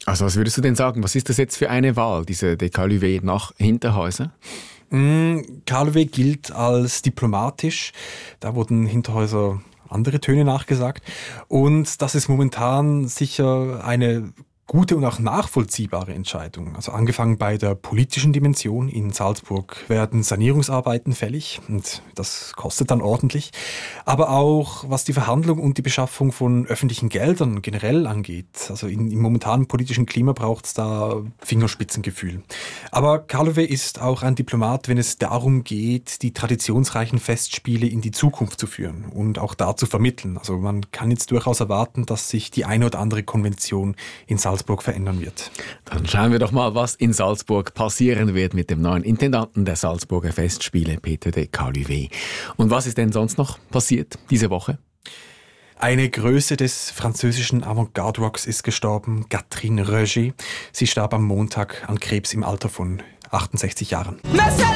Also was würdest du denn sagen, was ist das jetzt für eine Wahl, diese de Caluvet nach Hinterhäuser? Caluvet gilt als diplomatisch. Da wurden Hinterhäuser andere Töne nachgesagt. Und das ist momentan sicher eine gute und auch nachvollziehbare Entscheidung. Also angefangen bei der politischen Dimension. In Salzburg werden Sanierungsarbeiten fällig und das kostet dann ordentlich. Aber auch was die Verhandlung und die Beschaffung von öffentlichen Geldern generell angeht. Also im momentanen politischen Klima braucht es da Fingerspitzengefühl. Aber Caluvet ist auch ein Diplomat, wenn es darum geht, die traditionsreichen Festspiele in die Zukunft zu führen und auch da zu vermitteln. Also man kann jetzt durchaus erwarten, dass sich die eine oder andere Konvention in Salzburg verändern wird. Dann schauen wir doch mal, was in Salzburg passieren wird mit dem neuen Intendanten der Salzburger Festspiele, Peter de Caluvet. Und was ist denn sonst noch passiert diese Woche? Eine Größe des französischen Avantgarde-Rocks ist gestorben, Catherine Roger. Sie starb am Montag an Krebs im Alter von 68 Jahren. Monsieur